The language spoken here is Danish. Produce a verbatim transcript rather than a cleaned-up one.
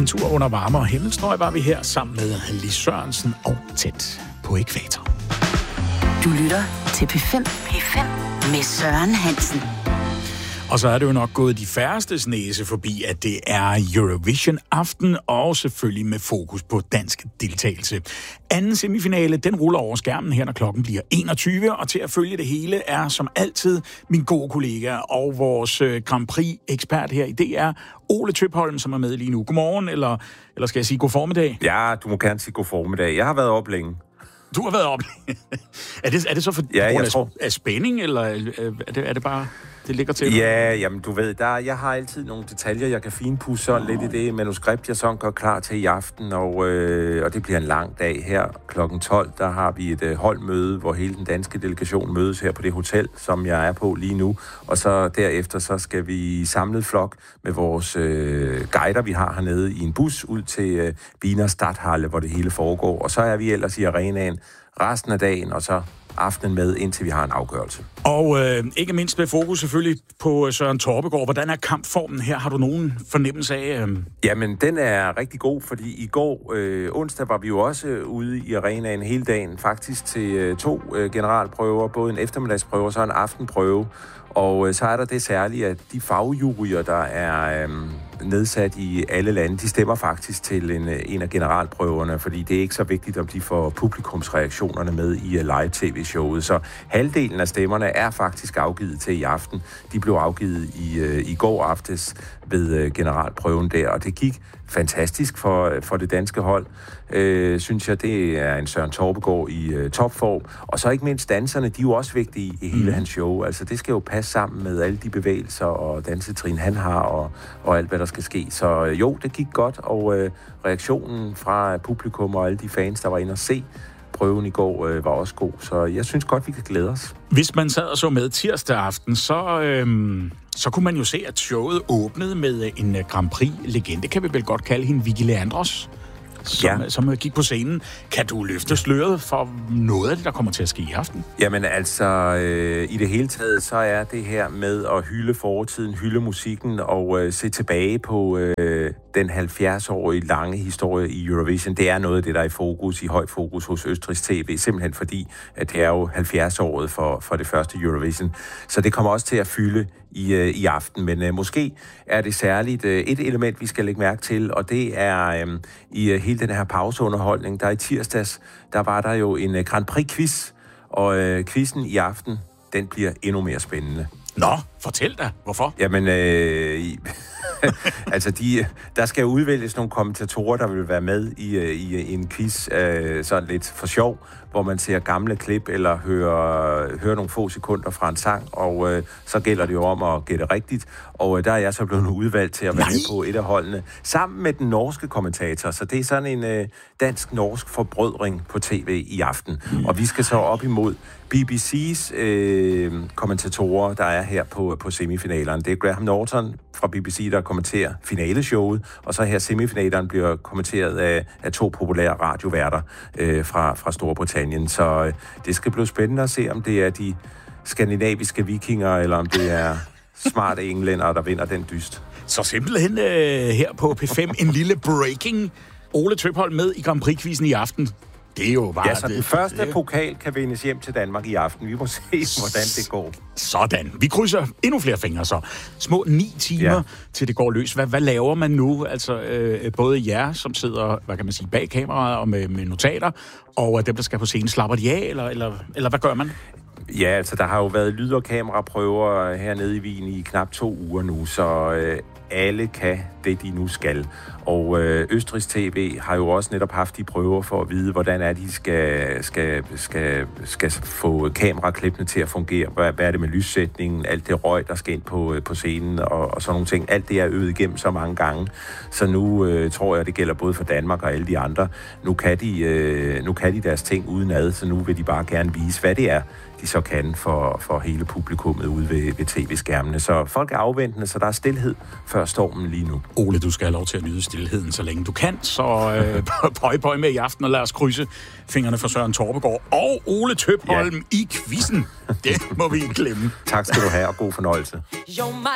En tur under varme og himmelstrøg var vi her sammen med Lis Sørensen og Tæt på Ækvator. Du lytter til P fem. P fem med Søren Hansen. Og så er det jo nok gået de færstes næse forbi, at det er Eurovision-aften, og selvfølgelig med fokus på dansk deltagelse. Anden semifinale, den ruller over skærmen her, når klokken bliver enogtyve, og til at følge det hele er som altid min gode kollega og vores Grand Prix-ekspert her i D R, Ole Tøpholm, som er med lige nu. Godmorgen, eller, eller skal jeg sige god formiddag? Ja, du må gerne sige god formiddag. Jeg har været op længe. Du har været op. er, det, er det så for ja, grund jeg af, tror... af spænding, eller er det, er det bare, det ligger til? Ja, jamen du ved, der, jeg har altid nogle detaljer, jeg kan finpudse sådan lidt i det manuskript, jeg sådan gør klar til i aften, og, øh, og det bliver en lang dag her. klokken tolv, der har vi et øh, holdmøde, hvor hele den danske delegation mødes her på det hotel, som jeg er på lige nu, og så derefter så skal vi samlet flok med vores øh, guider, vi har hernede, i en bus ud til øh, Wiener Stadthalle, hvor det hele foregår, og så er vi ellers i arenaen resten af dagen, og så aftenen med, indtil vi har en afgørelse. Og øh, ikke mindst med fokus selvfølgelig på Søren Torpegaard. Hvordan er kampformen her? Har du nogen fornemmelse af? Øh... Jamen, den er rigtig god, fordi i går, øh, onsdag, var vi jo også ude i arenaen hele dagen, faktisk til øh, to øh, generalprøver, både en eftermiddagsprøve og så en aftenprøve. Og øh, så er der det særlige, at de fagjuryer, der er øh, nedsat i alle lande, de stemmer faktisk til en, en af generalprøverne, fordi det er ikke så vigtigt, om de får publikumsreaktionerne med i uh, live-tv-showet. Så halvdelen af stemmerne er faktisk afgivet til i aften. De blev afgivet i, uh, i går aftes ved uh, generalprøven der, og det gik fantastisk for, for det danske hold. Øh, synes jeg, det er en Søren Torpegaard i uh, topform. Og så ikke mindst danserne, de er jo også vigtige i hele mm. hans show. Altså, det skal jo passe sammen med alle de bevægelser og dansetrin, han har, og, og alt, hvad der skal ske. Så øh, jo, det gik godt, og øh, reaktionen fra publikum og alle de fans, der var inde og se prøven i går, øh, var også god. Så jeg synes godt, vi kan glæde os. Hvis man sad og så med tirsdag aften, så, øh, så kunne man jo se, at showet åbnede med en Grand Prix-legende. Kan vi vel godt kalde hende Vicky Leandros, som, ja. som gik på scenen. Kan du løfte sløret for noget af det, der kommer til at ske i aften? Jamen altså, øh, i det hele taget, så er det her med at hylde fortiden, hylde musikken og øh, se tilbage på øh, den halvfjerds-årige lange historie i Eurovision. Det er noget af det, der er i fokus, i høj fokus hos Østrigs T V, simpelthen fordi, at det er jo halvfjerds-året for, for det første Eurovision. Så det kommer også til at fylde i, øh, i aften, men øh, måske er det særligt øh, et element, vi skal lægge mærke til, og det er øh, i øh, hele den her pauseunderholdning, der i tirsdags, der var der jo en øh, Grand Prix-quiz, og øh, quizzen i aften, den bliver endnu mere spændende. Nå, fortæl da, hvorfor? Jamen, øh, altså, de, der skal jo udvælges nogle kommentatorer, der vil være med i, i, i en quiz, øh, sådan lidt for sjov, hvor man ser gamle klip eller hører, hører nogle få sekunder fra en sang, og øh, så gælder det jo om at gætte rigtigt. Og øh, der er jeg så blevet udvalgt til at være Nej. med på et af holdene, sammen med den norske kommentator. Så det er sådan en øh, dansk-norsk forbrødring på tv i aften. Mm. Og vi skal så op imod B B C's øh, kommentatorer, der er her på, på semifinalerne. Det er Graham Norton fra B B C, der kommenterer finaleshowet, og så her semifinalerne bliver kommenteret af, af to populære radioværter øh, fra, fra Storbritannien. Så øh, det skal blive spændende at se, om det er de skandinaviske vikinger, eller om det er smarte englænder, der vinder den dyst. Så simpelthen øh, her på P fem en lille breaking. Ole Tøpholm med i Grand Prix-quizzen i aften. Det er jo bare... Ja, så den det, første det, pokal kan vindes hjem til Danmark i aften. Vi må se, hvordan det går. Sådan. Vi krydser endnu flere fingre så. Små ni timer, ja. til det går løs. Hvad, hvad laver man nu? Altså, øh, både jer, som sidder, hvad kan man sige, bag kameraet og med, med notater, og dem, der skal på scenen, slapper de af, eller, eller, eller hvad gør man? Ja, altså, der har jo været lyd- og kameraprøver hernede i Wien i knap to uger nu, så øh, alle kan det, de nu skal. Og øh, Østrigs T V har jo også netop haft de prøver for at vide, hvordan er de skal, skal, skal, skal få kameraklippene til at fungere. Hvad, hvad er det med lyssætningen, alt det røg, der skal ind på, på scenen og, og sådan nogle ting. Alt det er øvet igennem så mange gange. Så nu øh, tror jeg, det gælder både for Danmark og alle de andre. Nu kan de, øh, nu kan de deres ting udenad, så nu vil de bare gerne vise, hvad det er, de så kan for, for hele publikummet ude ved, ved tv-skærmene. Så folk er afventende, så der er stilhed før stormen lige nu. Ole, du skal have lov til at nyde stilheden, så længe du kan. Så øh, pøj, pøj med i aften, og lad os krydse fingrene for Søren Torpegaard og Ole Tøpholm ja. i quizzen. Det må vi ikke glemme. Tak skal du have, og god fornøjelse.